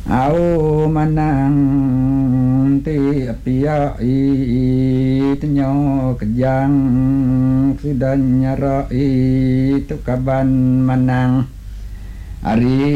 au manang ti apiai tenyo kejang sudah nyarai tu kaban manang ari